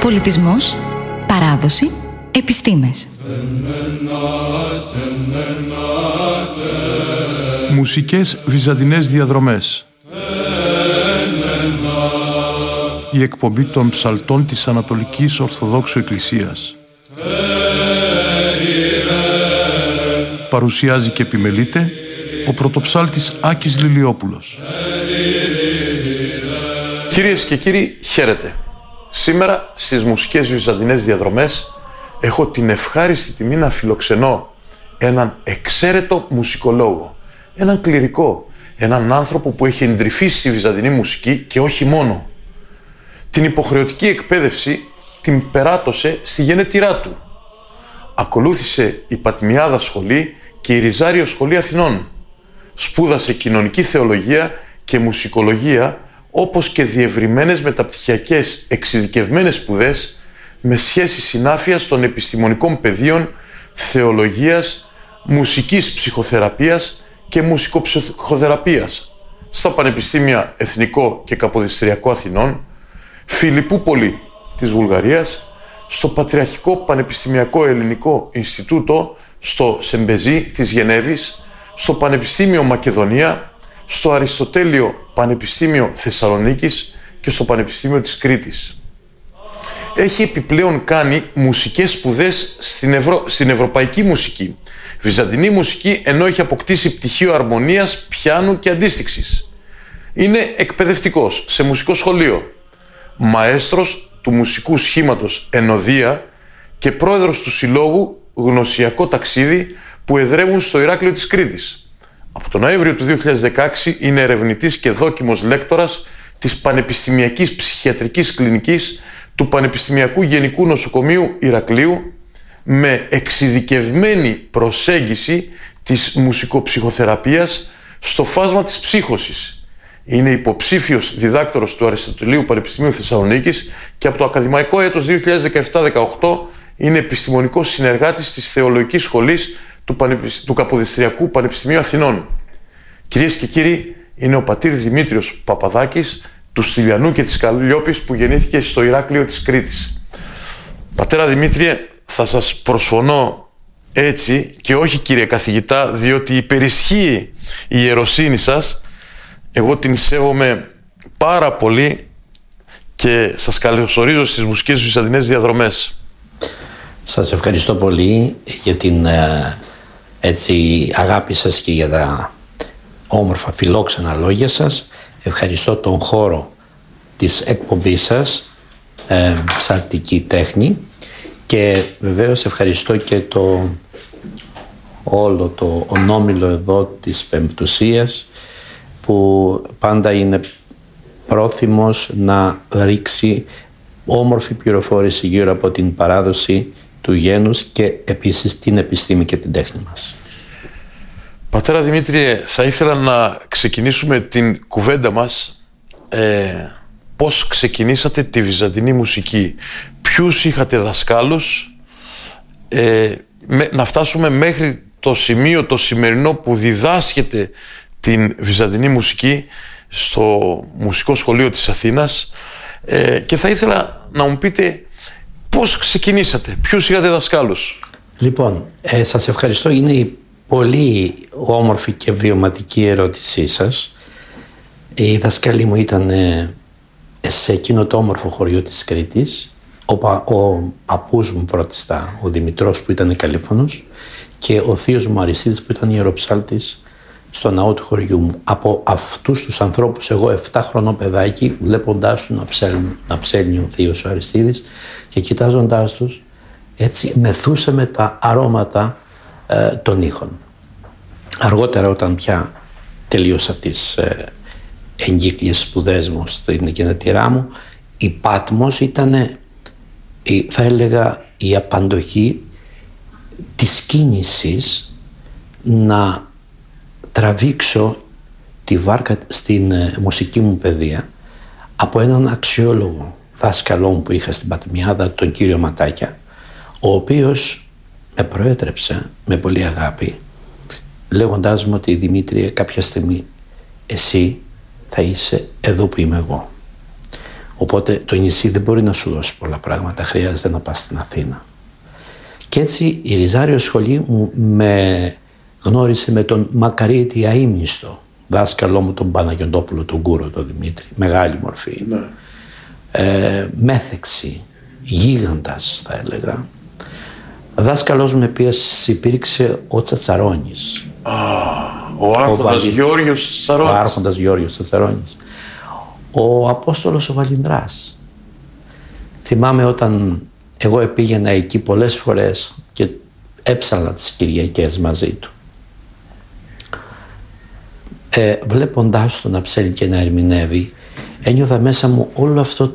Πολιτισμός, παράδοση, επιστήμες. Μουσικές βυζαντινές διαδρομές. Η εκπομπή των ψαλτών της Ανατολικής Ορθοδόξου Εκκλησίας. Παρουσιάζει και επιμελείται ο πρωτοψάλτης Άκης Λιλιόπουλος. Κυρίες και κύριοι, χαίρετε. Σήμερα στις μουσικές βυζαντινές διαδρομές έχω την ευχάριστη τιμή να φιλοξενώ έναν εξαίρετο μουσικολόγο, έναν κληρικό, έναν άνθρωπο που έχει εντρυφήσει στη βυζαντινή μουσική και όχι μόνο. Την υποχρεωτική εκπαίδευση την περάτωσε στη γενέτειρά του. Ακολούθησε η Πατημιάδα Σχολή και η Ριζάριο Σχολή Αθηνών. Σπούδασε κοινωνική θεολογία και μουσικολογία, όπως και διευρυμένες μεταπτυχιακές εξειδικευμένες σπουδές με σχέση συνάφειας των επιστημονικών πεδίων θεολογίας, μουσικής ψυχοθεραπείας και μουσικοψυχοθεραπείας στα Πανεπιστήμια Εθνικό και Καποδιστριακό Αθηνών, Φιλιππούπολη της Βουλγαρίας, στο Πατριαρχικό Πανεπιστημιακό Ελληνικό Ινστιτούτο στο Σεμπεζί της Γενέβης, στο Πανεπιστήμιο Μακεδονία, στο Αριστοτέλειο Πανεπιστήμιο Θεσσαλονίκης και στο Πανεπιστήμιο της Κρήτης. Έχει επιπλέον κάνει μουσικές σπουδές στην ευρωπαϊκή μουσική, βυζαντινή μουσική, ενώ έχει αποκτήσει πτυχίο αρμονίας, πιάνου και αντίστοιξης. Είναι εκπαιδευτικός σε μουσικό σχολείο, μαέστρος του μουσικού σχήματος Ενωδία και πρόεδρος του συλλόγου Γνωσιακό Ταξίδι που εδρεύουν στο Ηράκλειο της Κρήτης. Από τον Νοέμβριο του 2016 είναι ερευνητής και δόκιμος λέκτορας της Πανεπιστημιακής Ψυχιατρικής Κλινικής του Πανεπιστημιακού Γενικού Νοσοκομείου Ηρακλείου με εξειδικευμένη προσέγγιση της μουσικοψυχοθεραπείας στο φάσμα της ψύχωσης. Είναι υποψήφιος διδάκτορος του Αριστοτελείου Πανεπιστημίου Θεσσαλονίκης και από το ακαδημαϊκό έτος 2017-18 είναι επιστημονικός συνεργάτης της Θεολογικής Σχολής του Καποδιστριακού Πανεπιστημίου Αθηνών. Κυρίες και κύριοι, είναι ο πατήρ Δημήτριος Παπαδάκης του Στυλιανού και της Καλλιόπης που γεννήθηκε στο Ηράκλειο της Κρήτης. Πατέρα Δημήτριε, θα σας προσφωνώ έτσι και όχι κύριε καθηγητά, διότι υπερισχύει η ιεροσύνη σας. Εγώ την σέβομαι πάρα πολύ και σας καλωσορίζω στις μουσικές βυζαντινές διαδρομές. Σας ευχαριστώ πολύ για την έτσι αγάπη σας και για τα όμορφα φιλόξενα λόγια σας. Ευχαριστώ τον χώρο της εκπομπής σας, ψαλτική τέχνη, και βεβαίως ευχαριστώ και όλο το ονόμιλο εδώ της Πεμπτουσίας που πάντα είναι πρόθυμος να ρίξει όμορφη πληροφόρηση γύρω από την παράδοση του γένους και επίσης την επιστήμη και την τέχνη μας. Πατέρα Δημήτριε, θα ήθελα να ξεκινήσουμε την κουβέντα μας πώς ξεκινήσατε τη βυζαντινή μουσική. Ποιους είχατε δασκάλους, να φτάσουμε μέχρι το σημείο το σημερινό που διδάσκεται την βυζαντινή μουσική στο Μουσικό Σχολείο της Αθήνας, και θα ήθελα να μου πείτε πώς ξεκινήσατε, ποιους είχατε δασκάλους. Λοιπόν, σας ευχαριστώ. Είναι η πολύ όμορφη και βιωματική ερώτησή σας. Η δασκάλη μου ήταν σε εκείνο το όμορφο χωριό της Κρήτης. Ο παππούς μου πρώτιστα, ο Δημητρός που ήταν καλήφωνος, και ο θείος μου Αριστίδης που ήταν ιεροψάλτης στο ναό του χωριού μου. Από αυτούς τους ανθρώπους, εγώ 7 χρονών παιδάκι, βλέποντάς του να ψέλνει ο θείος ο Αριστίδης και κοιτάζοντάς τους, έτσι μεθούσε με τα αρώματα των ήχων. Αργότερα, όταν πια τελείωσα τις εγκύκλιες σπουδές μου στην γενετειρά μου, η Πάτμος ήταν, θα έλεγα, η απαντοχή της κίνησης να τραβήξω τη βάρκα στην μουσική μου παιδεία από έναν αξιόλογο δάσκαλό μου που είχα στην Πατημιάδα, τον κύριο Ματάκια, ο οποίος με προέτρεψε με πολύ αγάπη, λέγοντάς μου ότι Δημήτρη, κάποια στιγμή εσύ θα είσαι εδώ που είμαι εγώ. Οπότε το νησί δεν μπορεί να σου δώσει πολλά πράγματα, χρειάζεται να πας στην Αθήνα. Και έτσι η Ριζάριο σχολή μου με γνώρισε με τον Μακαρίτη αείμνηστο, δάσκαλό μου τον Παναγιωτόπουλο, τον Κούρο, τον Δημήτρη, μεγάλη μορφή. Ναι. Μέθεξη, γίγαντας θα έλεγα. Δάσκαλός μου επίσης υπήρξε ο Τσατσαρώνης. Ο Άρχοντας Γεώργιος Τσατσαρώνης. Ο Άρχοντας Γεώργιος Τσατσαρώνης. Ο Απόστολος ο Βαλινδράς. Θυμάμαι όταν εγώ πήγαινα εκεί πολλές φορές και έψαλα τις Κυριακές μαζί του. Βλέποντάς τον να ψέλει και να ερμηνεύει, ένιωθα μέσα μου όλο αυτό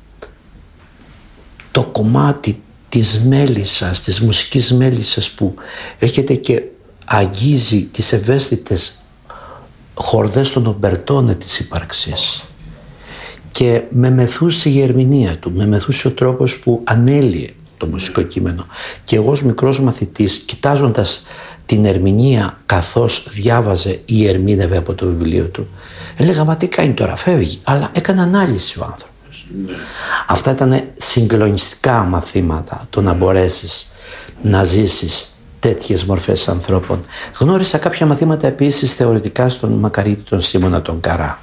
το κομμάτι της μέλισσας, της μουσικής μέλισσας που έρχεται και αγγίζει τις ευαίσθητες χορδές των ομπερτώνε της ύπαρξης. Και με μεθούσε η ερμηνεία του, με μεθούσε ο τρόπος που ανέλυε το μουσικό κείμενο. Και εγώ ως μικρός μαθητής, κοιτάζοντας την ερμηνεία καθώς διάβαζε ή ερμήνευε από το βιβλίο του, έλεγα μα τι κάνει τώρα, φεύγει, αλλά έκανε ανάλυση ο άνθρωπος. Ναι. Αυτά ήταν συγκλονιστικά μαθήματα, το να μπορέσεις να ζήσεις τέτοιες μορφές ανθρώπων. Γνώρισα κάποια μαθήματα επίσης θεωρητικά στον Μακαρίτη τον Σίμωνα τον Καρά.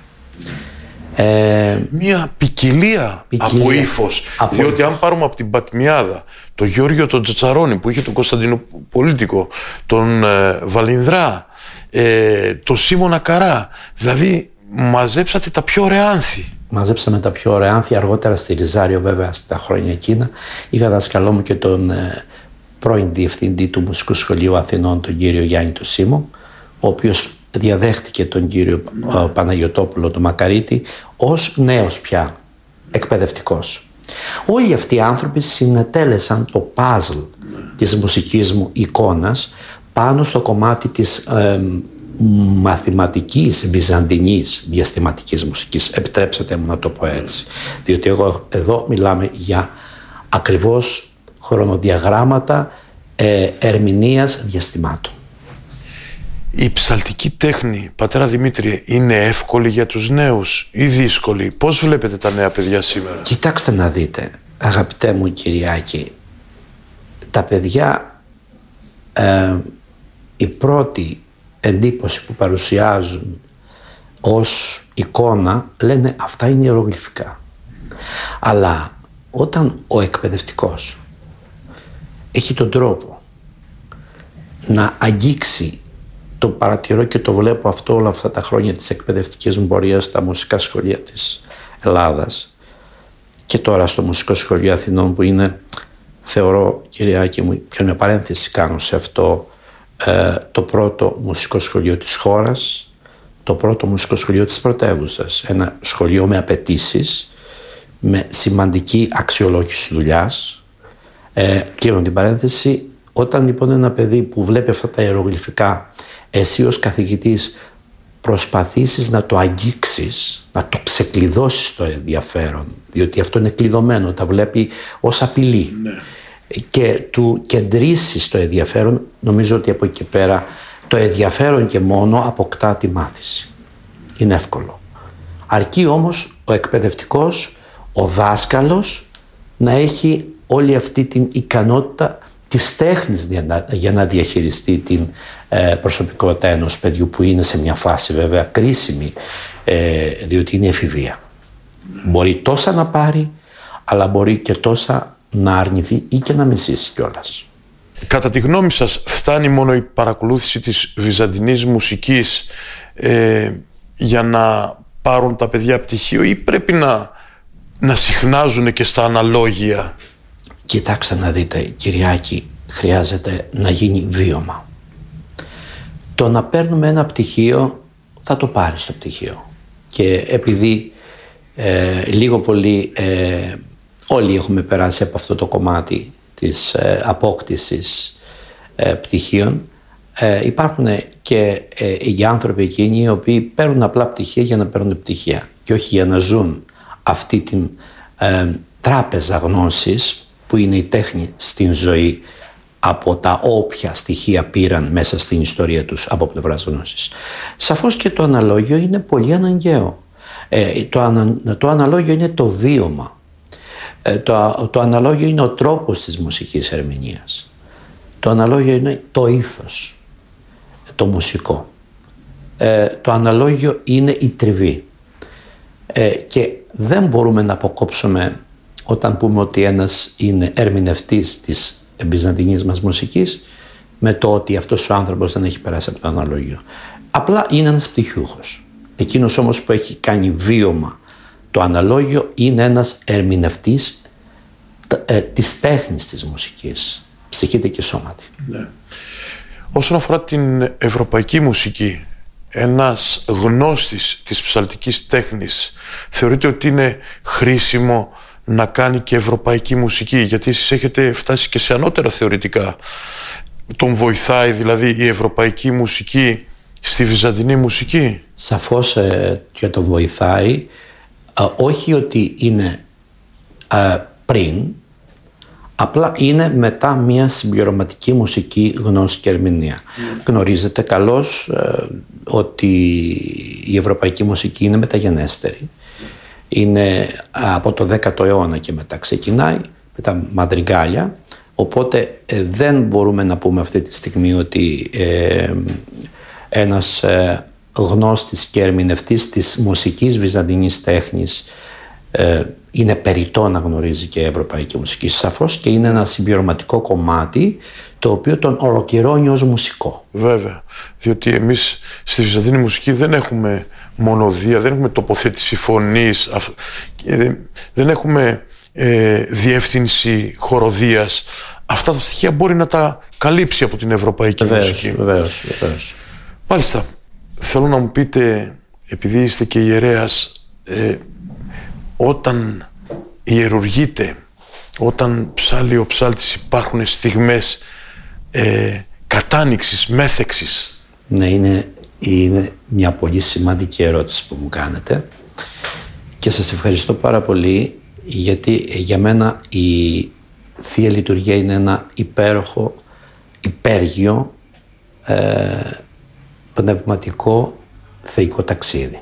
Μια ποικιλία από ύφος. Διότι αν πάρουμε από την Πατμιάδα τον Γεώργιο τον Τσατσαρώνη που είχε τον Κωνσταντινοπολίτικο, τον Βαλινδρά, τον Σίμωνα Καρά, δηλαδή μαζέψατε τα πιο ωραία άνθη. Μαζέψαμε τα πιο ωραία άνθη. Αργότερα στη Ριζάριο, βέβαια, στα χρόνια εκείνα, είχα δασκαλό μου και τον πρώην διευθυντή του Μουσικού Σχολείου Αθηνών, τον κύριο Γιάννη του Σίμω, ο οποίος διαδέχτηκε τον κύριο Παναγιωτόπουλο, τον Μακαρίτη, ως νέος πια εκπαιδευτικός. Όλοι αυτοί οι άνθρωποι συνετέλεσαν το παζλ της μουσικής μου εικόνας πάνω στο κομμάτι της μαθηματικής βυζαντινής διαστηματικής μουσικής. Επιτρέψτε μου να το πω έτσι, διότι εγώ εδώ μιλάμε για ακριβώς χρονοδιαγράμματα ερμηνείας διαστημάτων. Η ψαλτική τέχνη, πατέρα Δημήτρη, είναι εύκολη για τους νέους ή δύσκολη? Πώς βλέπετε τα νέα παιδιά σήμερα? Κοιτάξτε να δείτε, αγαπητέ μου Κυριάκη, τα παιδιά η πρώτη εντύπωση που παρουσιάζουν ως εικόνα λένε αυτά είναι ιερογλυφικά. Αλλά όταν ο εκπαιδευτικός έχει τον τρόπο να αγγίξει, το παρατηρώ και το βλέπω αυτό όλα αυτά τα χρόνια της εκπαιδευτικής μου πορείας στα μουσικά σχολεία της Ελλάδας και τώρα στο Μουσικό Σχολείο Αθηνών που είναι, θεωρώ Κυριάκη μου, και μια παρένθεση κάνω σε αυτό, το πρώτο μουσικό σχολείο της χώρας, το πρώτο μουσικό σχολείο της πρωτεύουσας, ένα σχολείο με απαιτήσεις, με σημαντική αξιολόγηση δουλειάς. Κλείνω την παρένθεση. Όταν λοιπόν ένα παιδί που βλέπει αυτά τα ιερογλυφικά, εσύ ως καθηγητής προσπαθήσεις να το αγγίξεις, να το ξεκλειδώσεις το ενδιαφέρον, διότι αυτό είναι κλειδωμένο, τα βλέπει ως απειλή, ναι, και του κεντρήσεις το ενδιαφέρον, νομίζω ότι από εκεί και πέρα το ενδιαφέρον και μόνο αποκτά τη μάθηση. Είναι εύκολο. Αρκεί όμως ο εκπαιδευτικός, ο δάσκαλος να έχει όλη αυτή την ικανότητα της τέχνης για να διαχειριστεί την προσωπικότητα ενός παιδιού που είναι σε μια φάση βέβαια κρίσιμη, διότι είναι εφηβεία. Μπορεί τόσα να πάρει, αλλά μπορεί και τόσα να αρνηθεί ή και να μισήσει κιόλας. Κατά τη γνώμη σας, φτάνει μόνο η παρακολούθηση της βυζαντινής μουσικής για να πάρουν τα παιδιά πτυχίο ή πρέπει να συχνάζουν και στα αναλόγια? Κοιτάξτε να δείτε Κυριάκη, χρειάζεται να γίνει βίωμα. Το να παίρνουμε ένα πτυχίο, θα το πάρεις το πτυχίο. Και επειδή λίγο πολύ όλοι έχουμε περάσει από αυτό το κομμάτι της απόκτησης πτυχίων, υπάρχουν και οι άνθρωποι εκείνοι οι οποίοι παίρνουν απλά πτυχία για να παίρνουν πτυχία και όχι για να ζουν αυτή την τράπεζα γνώσης που είναι η τέχνη στην ζωή από τα όποια στοιχεία πήραν μέσα στην ιστορία τους από πλευράς γνώσης. Σαφώς και το αναλόγιο είναι πολύ αναγκαίο. Το αναλόγιο είναι το βίωμα. Το αναλόγιο είναι ο τρόπος της μουσικής ερμηνείας. Το αναλόγιο είναι το ήθος, το μουσικό. Το αναλόγιο είναι η τριβή. Και δεν μπορούμε να αποκόψουμε όταν πούμε ότι ένας είναι ερμηνευτής της βυζαντινής μας μουσικής με το ότι αυτός ο άνθρωπος δεν έχει περάσει από το αναλόγιο. Απλά είναι ένας πτυχιούχος. Εκείνος όμως που έχει κάνει βίωμα το αναλόγιο είναι ένας ερμηνευτής της τέχνης της μουσικής, ψυχήτη και σώματι. Ναι. Όσον αφορά την ευρωπαϊκή μουσική, ένας γνώστης της ψαλτικής τέχνης θεωρείτε ότι είναι χρήσιμο να κάνει και ευρωπαϊκή μουσική, γιατί εσείς έχετε φτάσει και σε ανώτερα θεωρητικά? Τον βοηθάει δηλαδή η ευρωπαϊκή μουσική στη βυζαντινή μουσική? Σαφώς και τον βοηθάει, όχι ότι είναι πριν, απλά είναι μετά μια συμπληρωματική μουσική γνώση και ερμηνεία. Γνωρίζετε καλώς ότι η ευρωπαϊκή μουσική είναι μεταγενέστερη. Είναι από το 10ο αιώνα και μετά ξεκινάει με τα μαδριγκάλια, οπότε δεν μπορούμε να πούμε αυτή τη στιγμή ότι ένας γνώστης και ερμηνευτής της μουσικής βυζαντινής τέχνης είναι περιττό να γνωρίζει και ευρωπαϊκή μουσική. Σαφώς και είναι ένα συμπληρωματικό κομμάτι το οποίο τον ολοκληρώνει ως μουσικό. Βέβαια, διότι εμείς στη βυζαντινή μουσική δεν έχουμε μονοδία, δεν έχουμε τοποθέτηση φωνής, δεν έχουμε διεύθυνση χοροδίας. Αυτά τα στοιχεία μπορεί να τα καλύψει από την ευρωπαϊκή μουσική. Βεβαίως. Μάλιστα, θέλω να μου πείτε, επειδή είστε και ιερέας, όταν ιερουργείτε, όταν ψάλει ο ψάλτης, υπάρχουν στιγμές κατάνοιξης, μέθεξης? Ναι, είναι μια πολύ σημαντική ερώτηση που μου κάνετε και σας ευχαριστώ πάρα πολύ, γιατί για μένα η Θεία Λειτουργία είναι ένα υπέροχο, υπέργειο, πνευματικό, θεϊκό ταξίδι.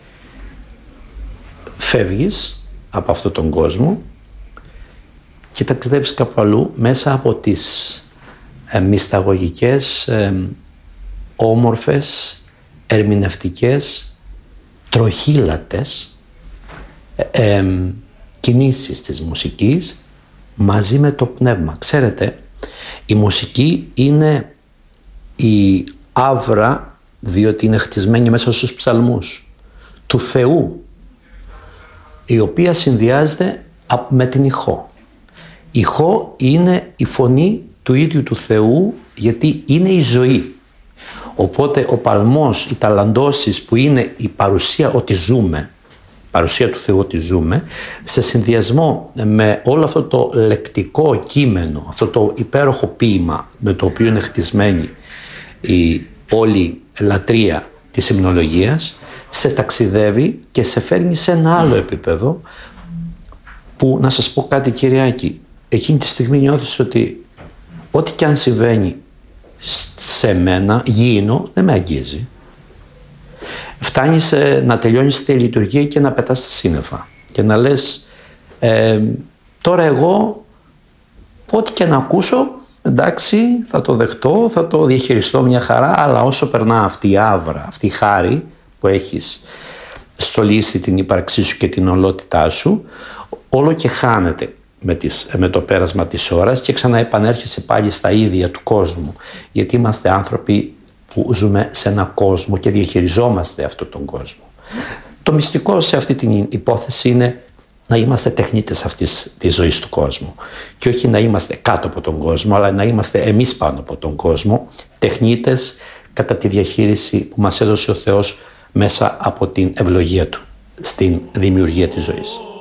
Φεύγεις από αυτόν τον κόσμο και ταξιδεύεις κάπου αλλού μέσα από τις μυσταγωγικές, όμορφες, ερμηνευτικές, τροχύλατες κινήσεις της μουσικής μαζί με το πνεύμα. Ξέρετε, η μουσική είναι η άβρα, διότι είναι χτισμένη μέσα στους ψαλμούς του Θεού, η οποία συνδυάζεται με την ηχό. Η ηχό είναι η φωνή του ίδιου του Θεού, γιατί είναι η ζωή. Οπότε ο παλμός, οι ταλαντώσεις που είναι η παρουσία ότι ζούμε, παρουσία του Θεού ότι ζούμε, σε συνδυασμό με όλο αυτό το λεκτικό κείμενο, αυτό το υπέροχο ποίημα με το οποίο είναι χτισμένη η όλη λατρεία της υμνολογίας, σε ταξιδεύει και σε φέρνει σε ένα άλλο επίπεδο που, να σας πω κάτι Κυριάκη, εκείνη τη στιγμή νιώθεις ότι ό,τι και αν συμβαίνει σε μένα, γήινο, δεν με αγγίζει. Φτάνεις να τελειώνεις τη λειτουργία και να πετάς τα σύννεφα και να λες τώρα εγώ ό,τι και να ακούσω, εντάξει, θα το δεχτώ, θα το διαχειριστώ μια χαρά, αλλά όσο περνά αυτή η άβρα, αυτή η χάρη που έχεις στολίσει την ύπαρξή σου και την ολότητά σου, όλο και χάνεται με το πέρασμα της ώρας και ξαναεπανέρχεσαι πάλι στα ίδια του κόσμου, γιατί είμαστε άνθρωποι που ζούμε σε ένα κόσμο και διαχειριζόμαστε αυτόν τον κόσμο. Το μυστικό σε αυτή την υπόθεση είναι να είμαστε τεχνίτες αυτής της ζωής του κόσμου και όχι να είμαστε κάτω από τον κόσμο, αλλά να είμαστε εμείς πάνω από τον κόσμο, τεχνίτες κατά τη διαχείριση που μας έδωσε ο Θεός μέσα από την ευλογία Του στην δημιουργία της ζωής.